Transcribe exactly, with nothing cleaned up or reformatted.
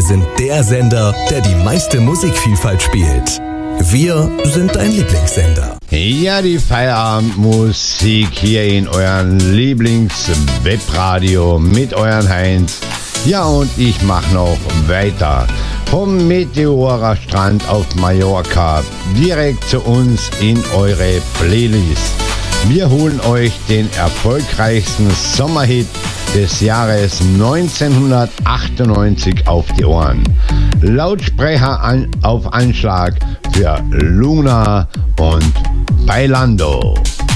sind der Sender, der die meiste Musikvielfalt spielt. Wir sind dein Lieblingssender. Ja, die Feierabendmusik hier in euren Lieblings-Webradio mit euren Heinz. Ja, und ich mache noch weiter. Vom Meteora Strand auf Mallorca direkt zu uns in eure Playlist. Wir holen euch den erfolgreichsten Sommerhit des Jahres neunzehnhundertachtundneunzig auf die Ohren. Lautsprecher an, auf Anschlag für Luna und Bailando.